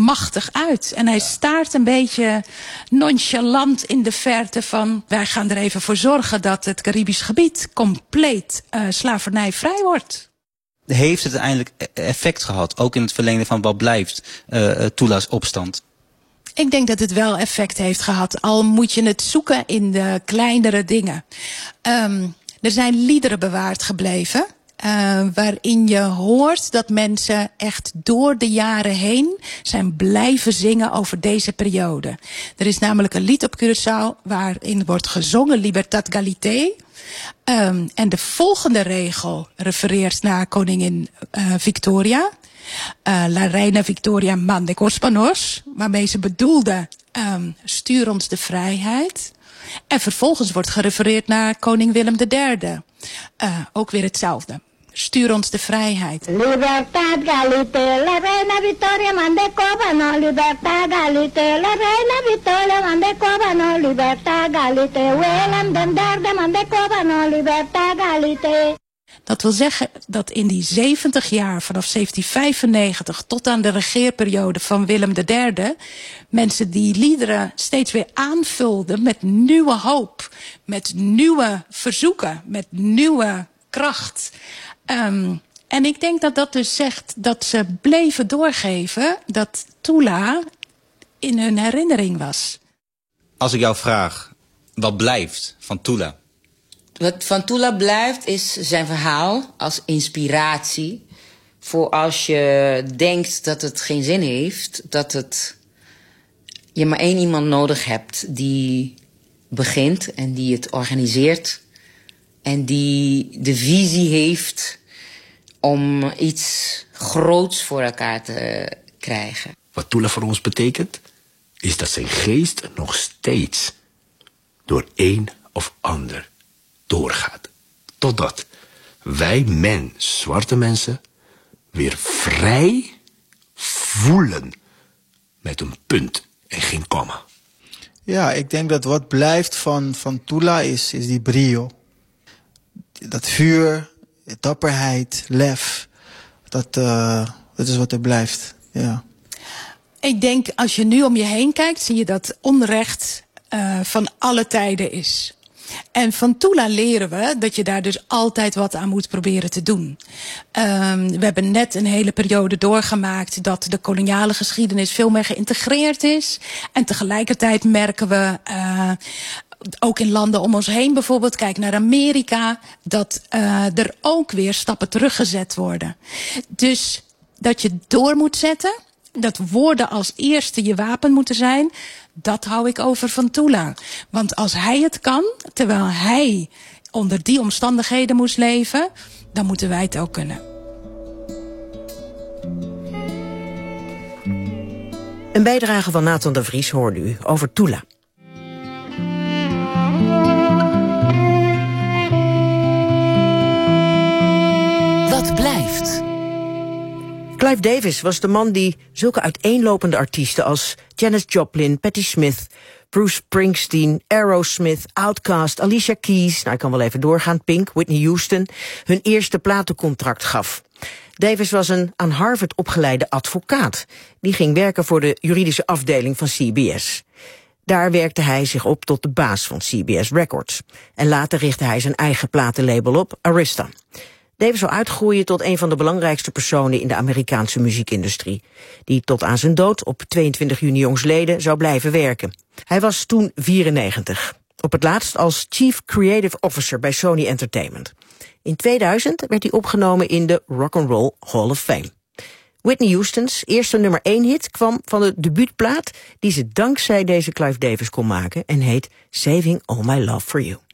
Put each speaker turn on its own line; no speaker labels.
machtig uit. En hij staart een beetje nonchalant in de verte van... wij gaan er even voor zorgen dat het Caribisch gebied compleet slavernijvrij wordt.
Heeft het uiteindelijk effect gehad, ook in het verlengde van wat blijft Tula's opstand?
Ik denk dat het wel effect heeft gehad, al moet je het zoeken in de kleinere dingen. Er zijn liederen bewaard gebleven, waarin je hoort dat mensen echt door de jaren heen zijn blijven zingen over deze periode. Er is namelijk een lied op Curaçao waarin wordt gezongen Libertad Galité. En de volgende regel refereert naar koningin Victoria. La Reina Victoria Mande Cospanos, waarmee ze bedoelde, stuur ons de vrijheid. En vervolgens wordt gerefereerd naar koning Willem III. Ook weer hetzelfde. Stuur ons de vrijheid.
Libertad Galité, la Reina Victoria Mande Cospanos. Libertad Galité, la Reina Victoria Mande Cospanos. Libertad Galité, Willem III Mande Cospanos. Libertad Galité.
Dat wil zeggen dat in die 70 jaar, vanaf 1795 tot aan de regeerperiode van Willem III... mensen die liederen steeds weer aanvulden met nieuwe hoop, met nieuwe verzoeken, met nieuwe kracht. En ik denk dat dat dus zegt dat ze bleven doorgeven dat Tula in hun herinnering was.
Als ik jou vraag, wat blijft van Tula?
Wat van Tula blijft is zijn verhaal als inspiratie voor als je denkt dat het geen zin heeft, dat je maar één iemand nodig hebt die begint en die het organiseert en die de visie heeft om iets groots voor elkaar te krijgen.
Wat Tula voor ons betekent, is dat zijn geest nog steeds door een of ander doorgaat. Totdat wij zwarte mensen, weer vrij voelen met een punt en geen komma.
Ja, ik denk dat wat blijft van Tula is die brio. Dat vuur, dapperheid, lef. Dat is wat er blijft, ja.
Ik denk, als je nu om je heen kijkt, zie je dat onrecht van alle tijden is. En van Tula leren we dat je daar dus altijd wat aan moet proberen te doen. We hebben net een hele periode doorgemaakt dat de koloniale geschiedenis veel meer geïntegreerd is. En tegelijkertijd merken we, ook in landen om ons heen bijvoorbeeld, kijk naar Amerika, dat er ook weer stappen teruggezet worden. Dus dat je door moet zetten, dat woorden als eerste je wapen moeten zijn, dat hou ik over van Tula. Want als hij het kan, terwijl hij onder die omstandigheden moest leven, dan moeten wij het ook kunnen.
Een bijdrage van Nathan de Vries hoorde u over Tula.
Wat blijft?
Clive Davis was de man die zulke uiteenlopende artiesten als Janis Joplin, Patti Smith, Bruce Springsteen, Aerosmith, Outkast, Alicia Keys, ik kan wel even doorgaan, Pink, Whitney Houston, hun eerste platencontract gaf. Davis was een aan Harvard opgeleide advocaat. Die ging werken voor de juridische afdeling van CBS. Daar werkte hij zich op tot de baas van CBS Records. En later richtte hij zijn eigen platenlabel op, Arista. Davis zou uitgroeien tot een van de belangrijkste personen in de Amerikaanse muziekindustrie, die tot aan zijn dood op 22 juni jongstleden zou blijven werken. Hij was toen 94, op het laatst als Chief Creative Officer bij Sony Entertainment. In 2000 werd hij opgenomen in de Rock and Roll Hall of Fame. Whitney Houston's eerste nummer 1 hit kwam van de debuutplaat die ze dankzij deze Clive Davis kon maken en heet Saving All My Love For You.